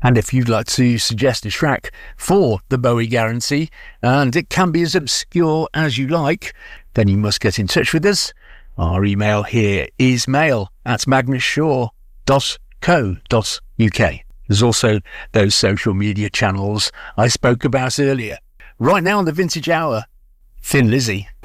And if you'd like to suggest a track for the Bowie Guarantee, and it can be as obscure as you like, then you must get in touch with us. Our email here is mail@magnusshaw.co.uk. There's also those social media channels I spoke about earlier. Right now on the Vintage Hour, Thin Lizzy.